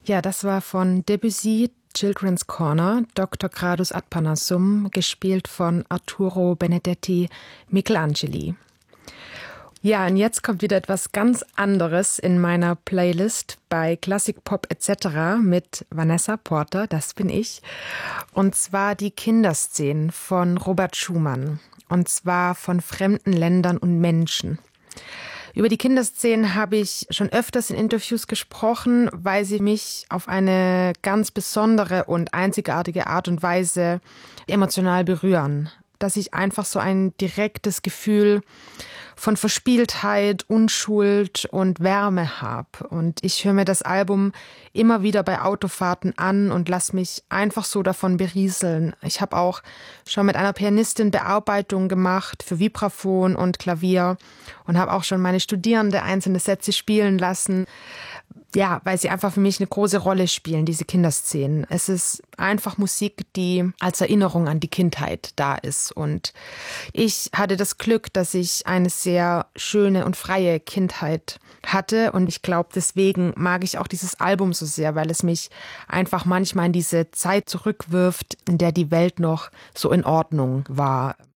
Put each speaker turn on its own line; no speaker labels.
Ja, das war von Debussy, Children's Corner, Dr. Gradus ad Parnassum, gespielt von Arturo Benedetti Michelangeli. Ja, und jetzt kommt wieder etwas ganz anderes in meiner Playlist bei Classic Pop etc. mit Vanessa Porter, das bin ich. Und zwar die Kinderszenen von Robert Schumann. Und zwar von fremden Ländern und Menschen. Über die Kinderszenen habe ich schon öfters in Interviews gesprochen, weil sie mich auf eine ganz besondere und einzigartige Art und Weise emotional berühren. Dass ich einfach so ein direktes Gefühl von Verspieltheit, Unschuld und Wärme habe. Und ich höre mir das Album immer wieder bei Autofahrten an und lasse mich einfach so davon berieseln. Ich habe auch schon mit einer Pianistin Bearbeitung gemacht für Vibraphon und Klavier und habe auch schon meine Studierende einzelne Sätze spielen lassen. Ja, weil sie einfach für mich eine große Rolle spielen, diese Kinderszenen. Es ist einfach Musik, die als Erinnerung an die Kindheit da ist. Und ich hatte das Glück, dass ich eine sehr schöne und freie Kindheit hatte. Und ich glaube, deswegen mag ich auch dieses Album so sehr, weil es mich einfach manchmal in diese Zeit zurückwirft, in der die Welt noch so in Ordnung war.